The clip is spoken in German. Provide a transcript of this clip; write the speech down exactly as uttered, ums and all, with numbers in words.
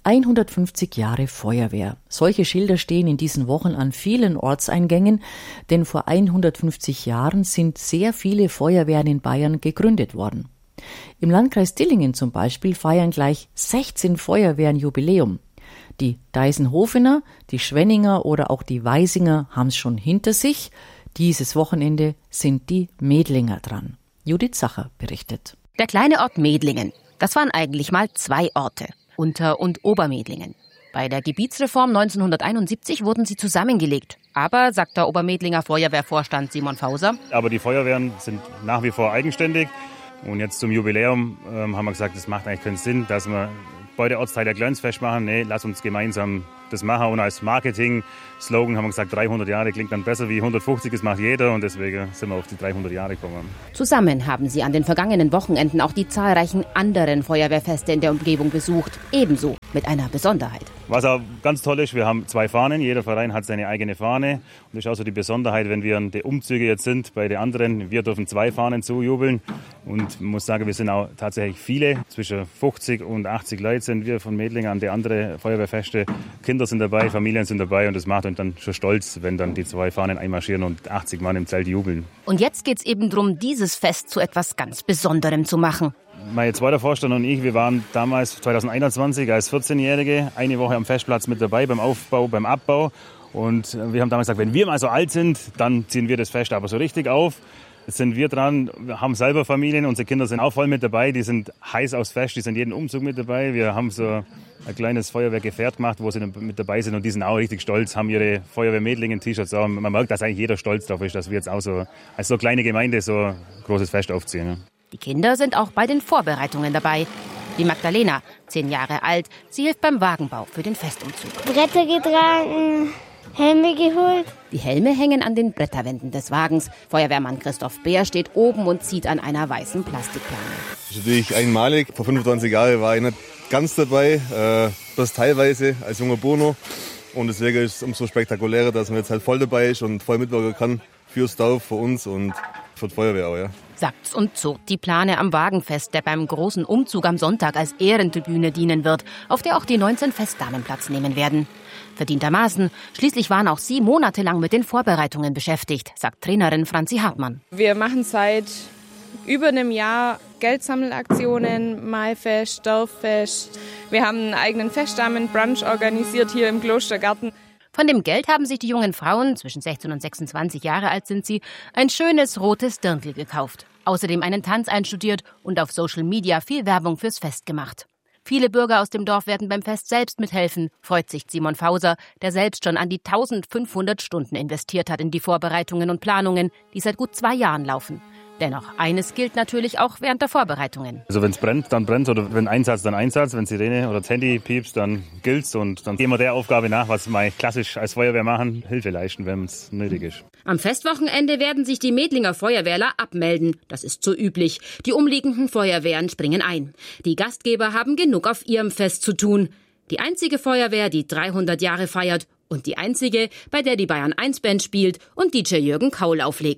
hundertfünfzig Jahre Feuerwehr. Solche Schilder stehen in diesen Wochen an vielen Ortseingängen, denn vor hundertfünfzig Jahren sind sehr viele Feuerwehren in Bayern gegründet worden. Im Landkreis Dillingen zum Beispiel feiern gleich sechzehn Feuerwehren Jubiläum. Die Deisenhofener, die Schwenninger oder auch die Weisinger haben es schon hinter sich. Dieses Wochenende sind die Medlinger dran. Judith Sacher berichtet. Der kleine Ort Medlingen, das waren eigentlich mal zwei Orte, Unter- und Obermedlingen. Bei der Gebietsreform neunzehnhunderteinundsiebzig wurden sie zusammengelegt. Aber, sagt der Obermedlinger Feuerwehrvorstand Simon Fauser, aber die Feuerwehren sind nach wie vor eigenständig. Und jetzt zum Jubiläum ähm, haben wir gesagt, es macht eigentlich keinen Sinn, dass wir beide Ortsteile Glöns festmachen. Nee, lass uns gemeinsam das machen. Und als Marketing-Slogan haben wir gesagt, dreihundert Jahre klingt dann besser wie hundertfünfzig, das macht jeder. Und deswegen sind wir auf die dreihundert Jahre gekommen. Zusammen haben sie an den vergangenen Wochenenden auch die zahlreichen anderen Feuerwehrfeste in der Umgebung besucht. Ebenso mit einer Besonderheit. Was auch ganz toll ist, wir haben zwei Fahnen. Jeder Verein hat seine eigene Fahne. Und das ist auch so die Besonderheit, wenn wir an den Umzügen jetzt sind bei den anderen. Wir dürfen zwei Fahnen zujubeln. Und ich muss sagen, wir sind auch tatsächlich viele. Zwischen fünfzig und achtzig Leute sind wir von Medlingen an die anderen Feuerwehrfeste. Kinder sind dabei, Familien sind dabei. Und das macht uns dann schon stolz, wenn dann die zwei Fahnen einmarschieren und achtzig Mann im Zelt jubeln. Und jetzt geht es eben darum, dieses Fest zu etwas ganz Besonderem zu machen. Mein zweiter Vorstand und ich, wir waren damals zweitausendeinundzwanzig als vierzehnjährige eine Woche am Festplatz mit dabei, beim Aufbau, beim Abbau. Und wir haben damals gesagt, wenn wir mal so alt sind, dann ziehen wir das Fest aber so richtig auf. Jetzt sind wir dran, wir haben selber Familien, unsere Kinder sind auch voll mit dabei, die sind heiß aufs Fest, die sind jeden Umzug mit dabei. Wir haben so ein kleines Feuerwehrgefährt gemacht, wo sie mit dabei sind und die sind auch richtig stolz, haben ihre Feuerwehr-Medlingen-T-Shirts an. Man merkt, dass eigentlich jeder stolz darauf ist, dass wir jetzt auch so als so kleine Gemeinde so ein großes Fest aufziehen. Ja. Die Kinder sind auch bei den Vorbereitungen dabei. Die Magdalena, zehn Jahre alt, sie hilft beim Wagenbau für den Festumzug. Bretter getragen, Helme geholt. Die Helme hängen an den Bretterwänden des Wagens. Feuerwehrmann Christoph Bär steht oben und zieht an einer weißen Plastikplane. Das ist natürlich einmalig. Vor fünfundzwanzig Jahren war ich nicht ganz dabei, äh, bloß teilweise als junger Bono. Und deswegen ist es umso spektakulärer, dass man jetzt halt voll dabei ist und voll mitwirken kann fürs Dorf, für uns und für die Feuerwehr auch, ja. Sagt's und zurrt die Plane am Wagenfest, der beim großen Umzug am Sonntag als Ehrentribüne dienen wird, auf der auch die neunzehn Festdamen Platz nehmen werden. Verdientermaßen, schließlich waren auch sie monatelang mit den Vorbereitungen beschäftigt, sagt Trainerin Franzi Hartmann. Wir machen seit über einem Jahr Geldsammelaktionen, Maifest, Dorffest. Wir haben einen eigenen Festdamenbrunch organisiert hier im Klostergarten. Von dem Geld haben sich die jungen Frauen, zwischen sechzehn und sechsundzwanzig Jahre alt sind sie, ein schönes rotes Dirndl gekauft. Außerdem einen Tanz einstudiert und auf Social Media viel Werbung fürs Fest gemacht. Viele Bürger aus dem Dorf werden beim Fest selbst mithelfen, freut sich Simon Fauser, der selbst schon an die eintausendfünfhundert Stunden investiert hat in die Vorbereitungen und Planungen, die seit gut zwei Jahren laufen. Dennoch, eines gilt natürlich auch während der Vorbereitungen. Also wenn es brennt, dann brennt oder wenn Einsatz, dann Einsatz. Wenn Sirene oder das Handy piepst, dann gilt's und dann gehen wir der Aufgabe nach, was wir klassisch als Feuerwehr machen, Hilfe leisten, wenn es nötig ist. Am Festwochenende werden sich die Medlinger Feuerwehrler abmelden. Das ist so üblich. Die umliegenden Feuerwehren springen ein. Die Gastgeber haben genug auf ihrem Fest zu tun. Die einzige Feuerwehr, die dreihundert Jahre feiert und die einzige, bei der die Bayern eins Band spielt und D J Jürgen Kaul auflegt.